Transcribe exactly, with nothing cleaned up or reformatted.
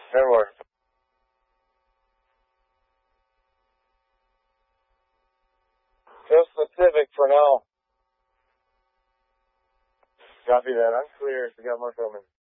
ten more. Just the Civic for now. Copy that. I'm clear. We got more coming.